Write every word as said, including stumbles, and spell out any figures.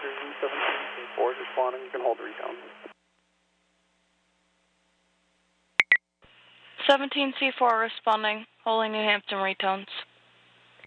seventeen C four is responding. You can hold the recount. seventeen C four responding, holding New Hampton retones.